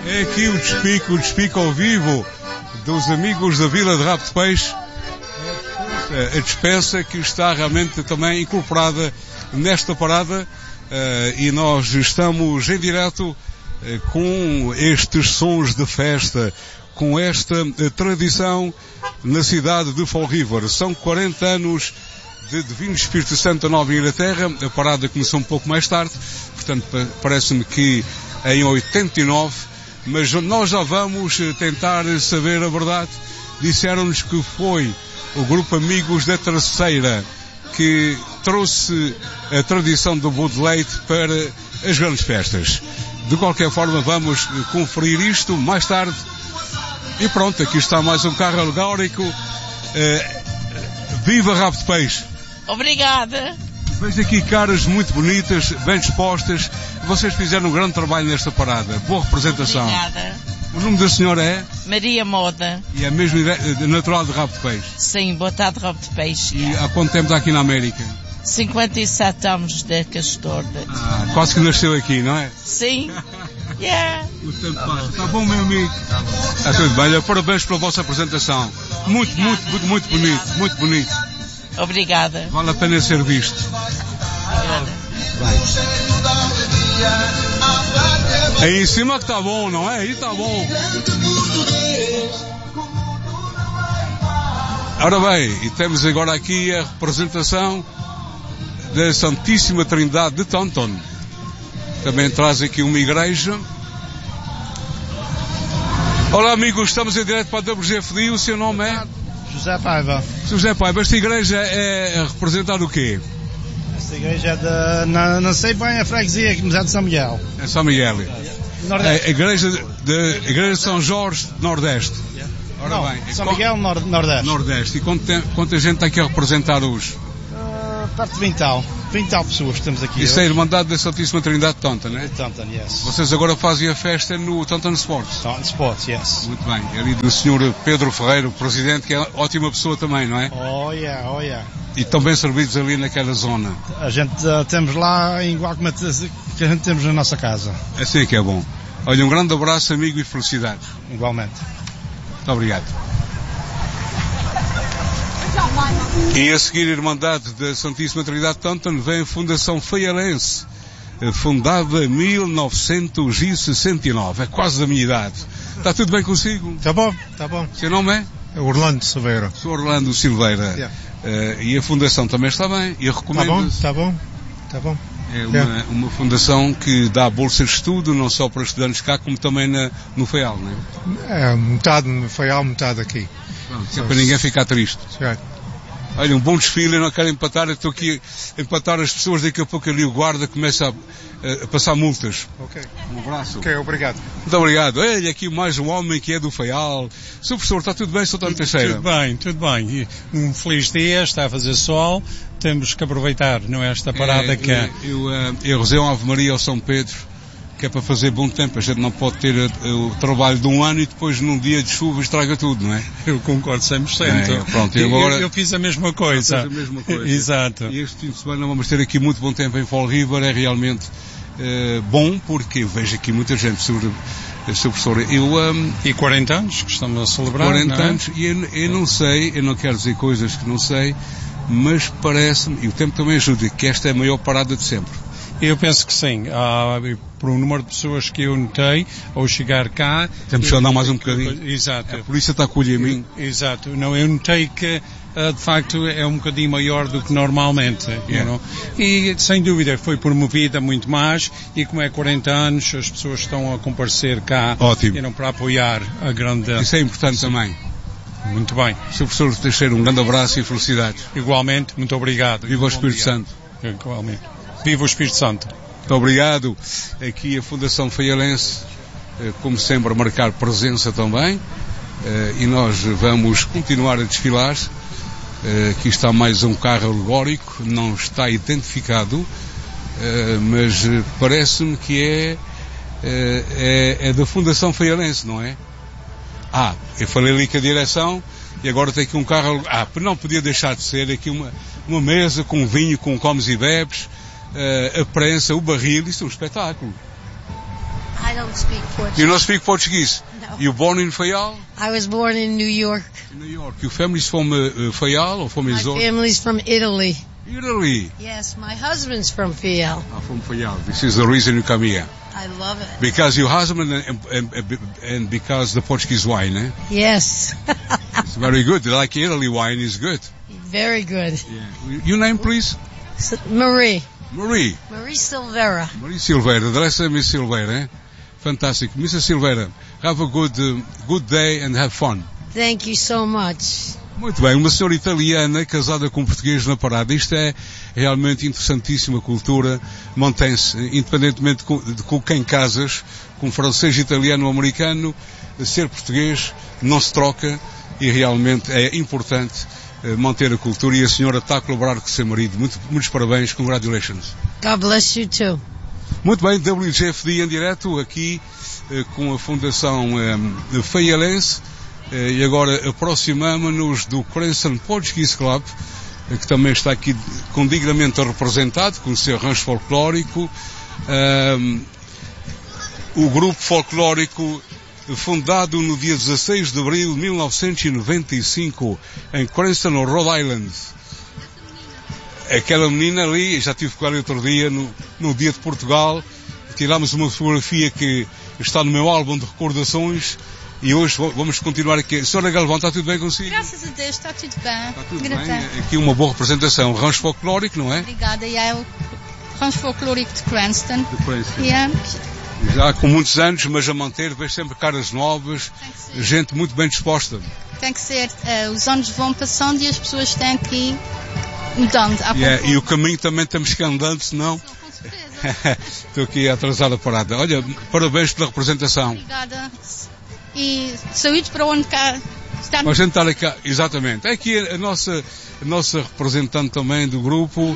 É aqui o despico ao vivo dos amigos da Vila de Rabo de Peixe. A despeça que está realmente também incorporada nesta parada, e nós estamos em direto com estes sons de festa, com esta tradição na cidade de Fall River. São 40 anos de Divino Espírito Santo da Nova Inglaterra. A parada começou um pouco mais tarde, portanto parece-me que em 89, mas nós já vamos tentar saber a verdade. Disseram-nos que foi o grupo Amigos da Terceira que trouxe a tradição do Bud Leite para as grandes festas. De qualquer forma, vamos conferir isto mais tarde. E pronto, aqui está mais um carro alegórico. Viva Rabo de Peixe! Obrigada! Vejo aqui caras muito bonitas, bem dispostas. Vocês fizeram um grande trabalho nesta parada. Boa representação. Obrigada. O nome da senhora é? Maria Moda. E é mesmo natural de Rabo de Peixe? Sim, boa tarde, Rabo de Peixe. E há quanto tempo está aqui na América? 57 anos de Castor. Quase que nasceu aqui, não é? Sim. Yeah. O tempo passa. Está bom, meu amigo? Está tudo bem. Parabéns pela vossa apresentação. Muito bonito. Muito bonito. Obrigada. Vale a pena ser visto. Aí em cima que está bom, não é? Aí está bom. Ora bem, e temos agora aqui a representação da Santíssima Trindade de Taunton. Também traz aqui uma igreja. Olá amigos, estamos em direto para a WGFD. O seu nome é? José Paiva. José Paiva, esta igreja é a representar o quê? Esta igreja é de... Não sei bem a freguesia, mas é de São Miguel. É São Miguel. Nordeste. A igreja de São Jorge do Nordeste. Ora não, bem, São Miguel, Nordeste. Nordeste. E quanta gente está aqui a representar hoje? Perto de 20 tal pessoas que temos aqui. Isso é a Irmandade da Santíssima Trindade de Taunton, não é? De Taunton, yes. Vocês agora fazem a festa no Taunton Sports? Taunton Sports, yes. Muito bem. É ali do Sr. Pedro Ferreira, o Presidente, que é ótima pessoa também, não é? Oh yeah. E estão bem servidos ali naquela zona? A gente temos lá igual como que a gente temos na nossa casa. Assim é que é bom. Olha, um grande abraço, amigo, e felicidades. Igualmente. Muito obrigado. E a seguir, a Irmandade da Santíssima Trindade de Taunton, vem a Fundação Feialense, fundada em 1969. É quase da minha idade. Está tudo bem consigo? Está bom. Seu nome é? É Orlando Silveira. Sou Orlando Silveira. Yeah. E a Fundação também está bem. E recomendo. Está bom. É uma fundação que dá bolsas de estudo, não só para estudantes cá, como também no FEAL, não é? É metade no FEAL, metade aqui. Que é para ninguém ficar triste. Certo. Olha, um bom desfile, eu não quero empatar, eu estou aqui a empatar as pessoas, daqui a pouco ali o guarda começa a passar multas. Ok. Um abraço. Ok, obrigado. Muito obrigado. Olha, aqui mais um homem que é do FEAL. Sr. Professor, está tudo bem, Sr. António Teixeira? Tudo bem. E um feliz dia, está a fazer sol, temos que aproveitar, não é, esta parada que é. Eu rezei uma Ave Maria ao São Pedro, que é para fazer bom tempo. A gente não pode ter o trabalho de um ano e depois num dia de chuva estraga tudo, não é? Eu concordo 100%. Pronto, eu fiz a mesma coisa. Exato. E este fim de semana vamos ter aqui muito bom tempo em Fall River. É realmente bom, porque eu vejo aqui muita gente, Sr. Professor. E 40 anos que estamos a celebrar. 40 anos, e eu não sei, eu não quero dizer coisas que não sei, mas parece-me, e o tempo também ajuda, que esta é a maior parada de sempre. Eu penso que sim. Por um número de pessoas que eu notei ao chegar cá... Temos que andar mais um bocadinho. Exato. A polícia está a colher a mim. Exato. Não, eu notei que de facto é um bocadinho maior do que normalmente. E sem dúvida foi promovida muito mais, e como é 40 anos as pessoas estão a comparecer cá. Ótimo. Para apoiar a grande... Isso é importante também. Muito bem. Sr. Professor Teixeira, um grande abraço e felicidades. Igualmente, muito obrigado. Viva o Espírito Santo. Igualmente. Viva o Espírito Santo. Muito obrigado. Aqui a Fundação Feialense, como sempre, a marcar presença também. E nós vamos continuar a desfilar. Aqui está mais um carro alegórico, não está identificado, mas parece-me que é da Fundação Feialense, não é? Eu falei ali com a direção e agora tem aqui um carro. Não podia deixar de ser aqui uma mesa com vinho, com comes e bebes, a prensa, o barril, isso é um espetáculo. I don't speak Portuguese. You don't speak Portuguese? No. You born in Fayal? I was born in New York. In New York. Your family's from Fayal or from My Azores? family's from Italy. Italy. Yes, my husband's from Fiel. From Fayal. This is the reason you come here. I love it. Because your husband and because the Portuguese wine, eh? Yes. It's very good. Like Italy wine is good. Very good. Yeah. Your name, please? Marie. Marie. Marie Silveira. Marie Silveira. The rest name is Silveira, eh? Fantastic. Mrs. Silveira, have a good day and have fun. Thank you so much. Muito bem, uma senhora italiana casada com um português na parada. Isto é realmente interessantíssima cultura, mantém-se, independentemente de com quem casas, com francês, italiano ou americano, ser português não se troca e realmente é importante manter a cultura e a senhora está a colaborar com o seu marido. Muitos parabéns, congratulations. God bless you too. Muito bem, WGFD em direto aqui com a Fundação Faialense. E agora aproximamos-nos do Cranston Portuguese Club, que também está aqui dignamente representado, com o seu rancho folclórico. O grupo folclórico fundado no dia 16 de abril de 1995 em Cranston, Rhode Island. Aquela menina ali, já tive com ela outro dia no dia de Portugal, tirámos uma fotografia que está no meu álbum de recordações. E hoje vamos continuar aqui. Senhora Galvão, está tudo bem consigo? Graças a Deus, está tudo bem. Está tudo bem. Aqui uma boa representação. Rancho folclórico, não é? Obrigada. E é o rancho folclórico de Cranston. Yeah. Já com muitos anos, mas a manter, vejo sempre caras novas, gente muito bem disposta. Tem que ser. Os anos vão passando e as pessoas têm que ir mudando. E o caminho também temos que ir andando, senão... Com certeza. Estou aqui a atrasar a parada. Olha, parabéns pela representação. Obrigada. E saúde para onde cá está. Vamos tentar aqui, exatamente. É aqui a nossa representante também do grupo,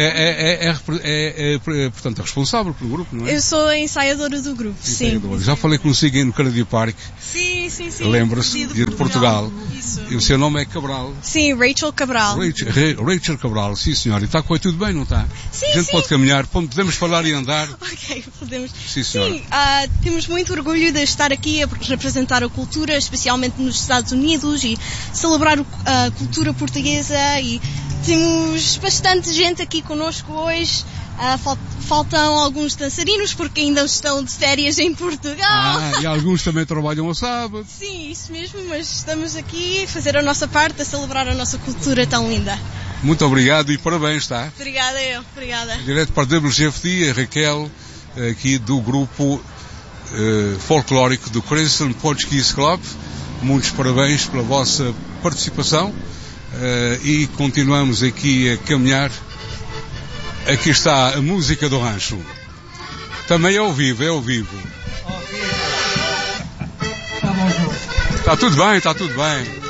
portanto, responsável pelo grupo, não é? Eu sou a ensaiadora do grupo, sim. Já falei consigo no Kennedy Park. Sim. Lembra-se? De Portugal. Isso. E o seu nome é Cabral. Sim, Rachel Cabral. Rachel Cabral, sim senhora. E está a correr tudo bem, não está? Sim, a gente pode caminhar, podemos falar e andar. Ok, podemos. Sim, senhora. Sim, temos muito orgulho de estar aqui a representar a cultura, especialmente nos Estados Unidos, e celebrar a cultura portuguesa, e temos bastante gente aqui connosco hoje. Faltam alguns dançarinos porque ainda estão de férias em Portugal. E alguns também trabalham ao sábado. Sim, isso mesmo, mas estamos aqui a fazer a nossa parte, a celebrar a nossa cultura tão linda. Muito obrigado e parabéns, tá? Obrigada. Direto para a WGFD, a Raquel, aqui do grupo folclórico do Cranston Portuguese Club. Muitos parabéns pela vossa participação e continuamos aqui a caminhar. Aqui está a música do rancho. Também é ao vivo. Está tudo bem.